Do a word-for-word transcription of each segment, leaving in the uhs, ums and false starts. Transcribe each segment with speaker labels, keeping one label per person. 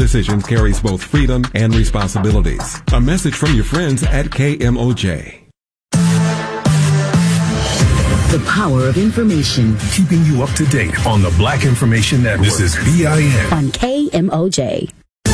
Speaker 1: decisions carries both freedom and responsibilities. A message from your friends at K M O J.
Speaker 2: The power of information.
Speaker 3: Keeping you up to date on the Black Information Network. This is B I N.
Speaker 2: On K M O J.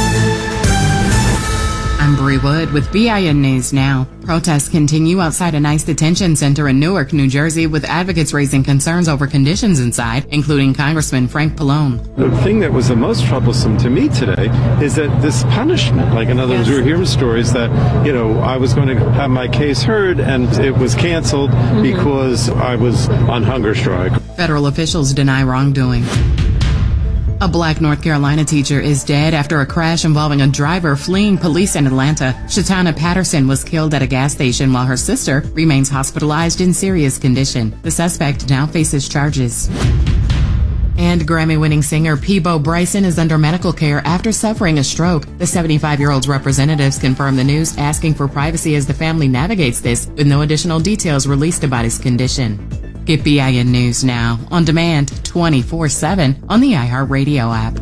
Speaker 4: I'm Bree Wood with B I N News Now. Protests continue outside a NICE detention center in Newark, New Jersey, with advocates raising concerns over conditions inside, including Congressman Frank Pallone.
Speaker 5: The thing that was the most troublesome to me today is that this punishment, like in other words, we were hearing stories that, you know, I was going to have my case heard and it was canceled mm-hmm. because I was on hunger strike.
Speaker 4: Federal officials deny wrongdoing. A black North Carolina teacher is dead after a crash involving a driver fleeing police in Atlanta. Shatana Patterson was killed at a gas station while her sister remains hospitalized in serious condition. The suspect now faces charges. And Grammy-winning singer Peabo Bryson is under medical care after suffering a stroke. The seventy-five-year-old's representatives confirmed the news, asking for privacy as the family navigates this, with no additional details released about his condition. Get B I N News Now on demand twenty-four seven on the iHeartRadio app.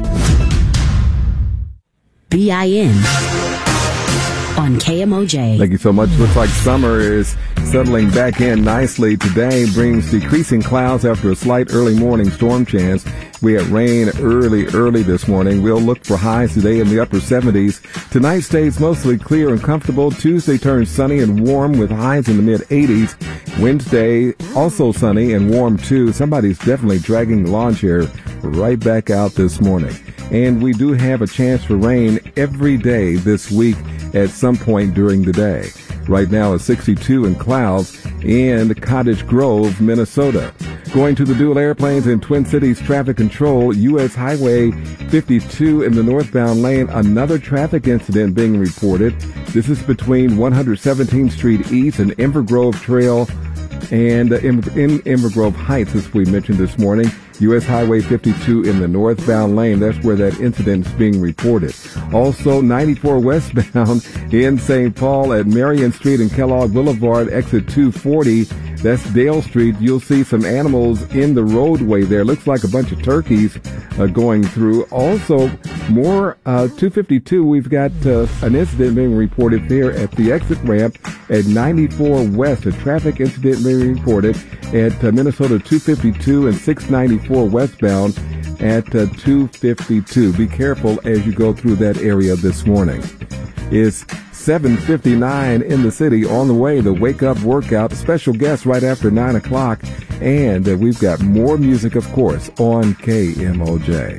Speaker 2: B I N on K M O J.
Speaker 6: Thank you so much. Looks like summer is settling back in nicely today. Brings decreasing clouds after a slight early morning storm chance. We had rain early, early this morning. We'll look for highs today in the upper seventies. Tonight stays mostly clear and comfortable. Tuesday turns sunny and warm with highs in the mid eighties. Wednesday, also sunny and warm too. Somebody's definitely dragging the lawn chair right back out this morning. And we do have a chance for rain every day this week at some point during the day. Right now it's sixty-two and clouds in Cottage Grove, Minnesota. Going to the dual airplanes in Twin Cities traffic control, U S Highway fifty-two in the northbound lane, another traffic incident being reported. This is between one hundred seventeenth Street East and Inver Grove Trail and uh, in, in Inver Grove Heights, as we mentioned this morning. U S Highway fifty-two in the northbound lane. That's where that incident is being reported. Also, ninety-four westbound in Saint Paul at Marion Street and Kellogg Boulevard, exit two forty. That's Dale Street. You'll see some animals in the roadway there. Looks like a bunch of turkeys uh, going through. Also, more uh, two fifty-two. We've got uh, an incident being reported there at the exit ramp at ninety-four West. A traffic incident being reported at uh, Minnesota two fifty-two and six ninety-four westbound at uh, two fifty-two. Be careful as you go through that area this morning. It's seven fifty-nine in the city. On the way, the Wake Up Workout. Special guest right after nine o'clock. And uh, we've got more music, of course, on K M O J.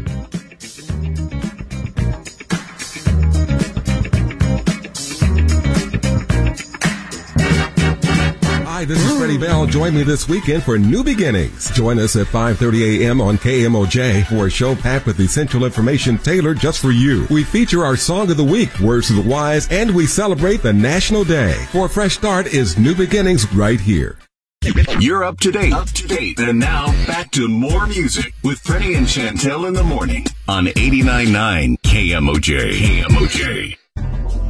Speaker 1: Hi, this is Freddie Bell. Join me this weekend for New Beginnings. Join us at five thirty a.m. on K M O J for a show packed with essential information tailored just for you. We feature our Song of the Week, Words to the Wise, and we celebrate the National Day. For a fresh start is New Beginnings right here.
Speaker 3: You're up to date. Up to date. And now back to more music with Freddie and Chantel in the morning on eighty-nine point nine K M O J. K M O J.